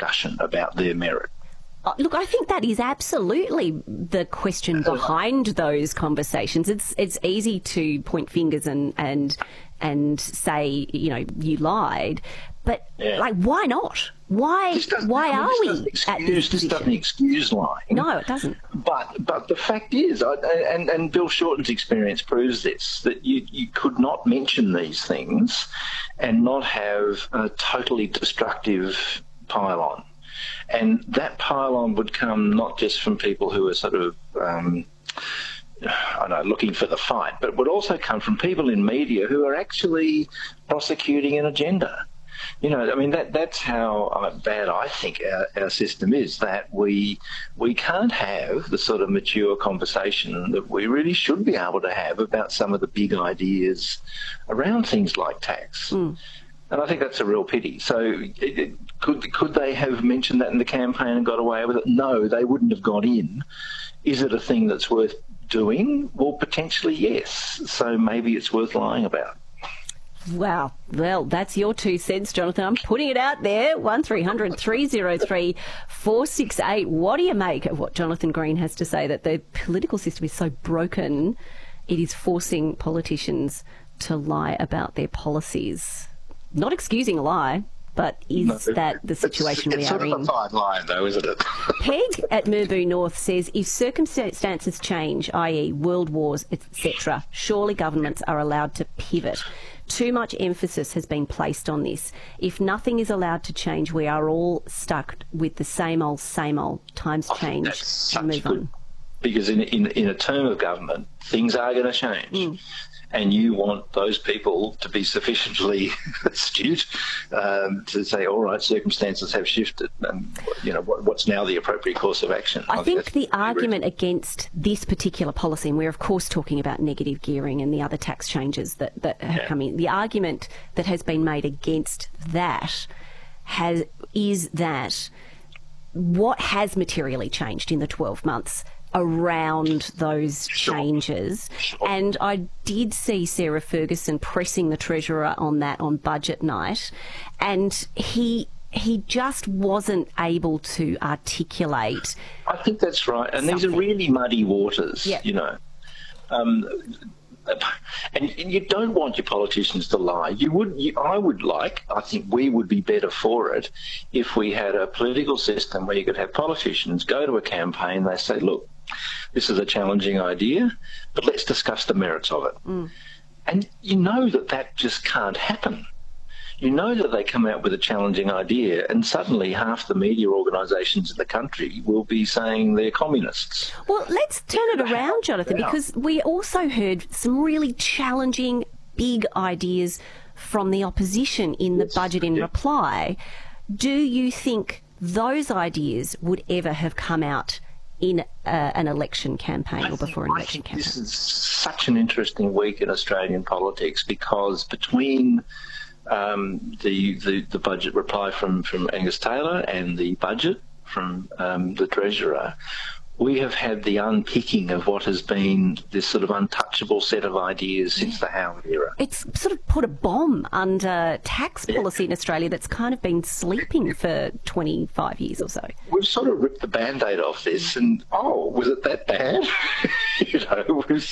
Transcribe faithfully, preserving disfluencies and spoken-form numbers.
discussion about their merit. Uh, Look, I think that is absolutely the question behind those conversations. It's it's easy to point fingers and and and say, you know, you lied, but Yeah. like, why not? Why why I mean, are this we doesn't at excuse, this this doesn't position? excuse lying. No, it doesn't. But but the fact is, I, and, and Bill Shorten's experience proves this, that you, you could not mention these things and not have a totally destructive pile-on. And that pile-on would come not just from people who are sort of, um, I don't know, looking for the fight, but would also come from people in media who are actually prosecuting an agenda. You know, I mean, that that's how uh, bad I think our, our system is, that we we can't have the sort of mature conversation that we really should be able to have about some of the big ideas around things like tax. Mm. And I think that's a real pity. So it, it, could could they have mentioned that in the campaign and got away with it? No, they wouldn't have got in. Is it a thing that's worth doing? Well, potentially yes. So maybe it's worth lying about. Wow. Well, that's your two cents, Jonathan. I'm putting it out there. one three hundred three oh three four six eight. What do you make of what Jonathan Green has to say, that the political system is so broken it is forcing politicians to lie about their policies? Not excusing a lie, but is No, that the situation it's, we it's are sort in? of a fine line, though, isn't it? Peg at Merboo North says, if circumstances change, that is world wars, et cetera, surely governments are allowed to pivot. Too much emphasis has been placed on this. If nothing is allowed to change, we are all stuck with the same old, same old. Times change. That's such Move good, on. because in, in in a term of government, things are going to change. Mm. And you want those people to be sufficiently astute um, to say, all right, circumstances have shifted, and you know what, what's now the appropriate course of action. I think that's the really argument against this particular policy, and we're of course talking about negative gearing and the other tax changes that, that have Yeah. come in, the argument that has been made against that has is that what has materially changed in the twelve months around those Sure. changes. Sure. And I did see Sarah Ferguson pressing the Treasurer on that on budget night, and he he just wasn't able to articulate. I think that's right. And these are Something. really muddy waters, Yeah. you know. Um, and you don't want your politicians to lie. You would, you, I would like, I think we would be better for it if we had a political system where you could have politicians go to a campaign, they say, look, this is a challenging idea, but let's discuss the merits of it. Mm. And you know that that just can't happen. You know that they come out with a challenging idea and suddenly half the media organisations in the country will be saying they're communists. Well, let's turn it around, Jonathan, Yeah. because we also heard some really challenging, big ideas from the opposition in the budget in Yeah. reply. Do you think those ideas would ever have come out in uh, an election campaign or before an I election think campaign? this is such an interesting week in Australian politics, because between um, the, the the budget reply from, from Angus Taylor and the budget from um, the Treasurer, we have had the unpicking of what has been this sort of untouchable set of ideas since the Howard era. It's sort of put a bomb under tax policy in Australia that's kind of been sleeping for twenty-five years or so. We've sort of ripped the Band-Aid off this and, oh, was it that bad? you know, we've